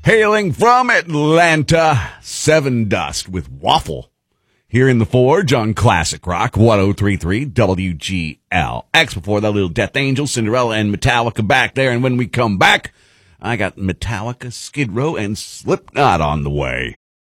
Hailing from Atlanta, Seven Dust with Waffle. Here in the Forge on Classic Rock 103.3 WGLX. Before that, little Death Angel, Cinderella, and Metallica back there. And when we come back, I got Metallica, Skid Row, and Slipknot on the way.